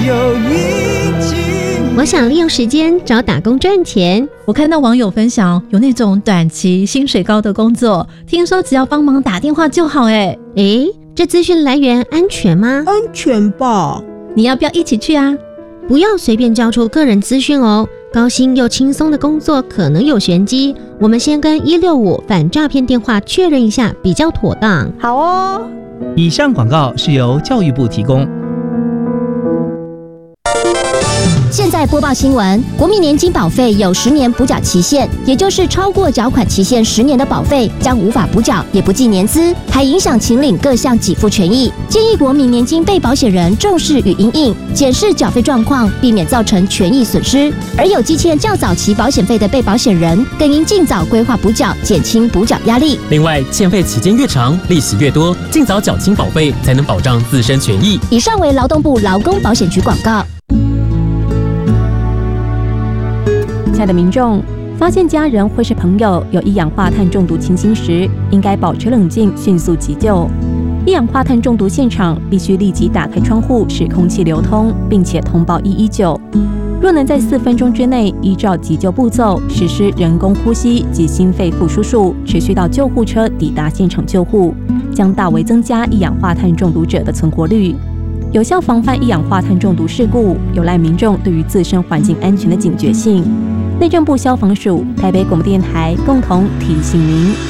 有一句我想利用时间找打工赚钱。 我看到网友分享有那种短期薪水高的工作，听说只要帮忙打电话就好。 这资讯来源安全吗？ 安全吧？ 你要不要一起去啊？ 不要随便交出个人资讯哦，高薪又轻松的工作可能有玄机，我们先跟165反诈骗电话确认一下比较妥当。 好哦。 以上广告是由教育部提供。 现在播报新闻，国民年金保费有10年补缴期限，也就是超过缴款期限10年的保费将无法补缴，也不计年资，还影响请领各项给付权益。建议国民年金被保险人重视与因应，检视缴费状况，避免造成权益损失。而有积欠较早期保险费的被保险人，更应尽早规划补缴，减轻补缴压力。 另外，欠费期间越长，利息越多，尽早缴清保费，才能保障自身权益。 以上为劳动部劳工保险局广告。 亲爱的民众，发现家人或是朋友有一氧化碳中毒情形时，应该保持冷静，迅速急救。一氧化碳中毒现场必须立即打开窗户，使空气流通，并且通报119。若能在4分钟之内依照急救步骤实施人工呼吸及心肺复苏术，持续到救护车抵达现场救护，将大为增加一氧化碳中毒者的存活率。有效防范一氧化碳中毒事故，有赖民众对于自身环境安全的警觉性。内政部消防署、台北广播电台共同提醒您。